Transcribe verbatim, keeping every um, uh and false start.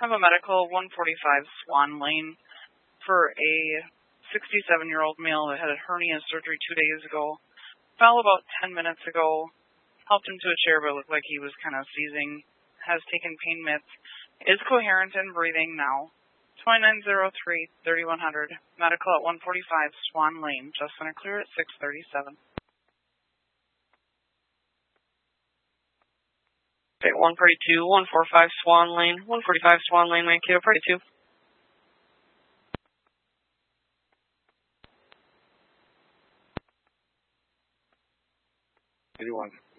have a medical one forty-five Swan Lane for a sixty-seven-year-old male that had a hernia surgery two days ago. Fell about ten minutes ago. Helped him to a chair, but looked like he was kind of seizing. Has taken pain meds. Is coherent and breathing now. twenty-nine oh three, thirty-one hundred. Medical at one forty-five Swan Lane. Just center clear at six thirty-seven. Okay, one forty-two, one forty-five Swan Lane. one forty-five Swan Lane, Mankato, forty-two. eighty-one.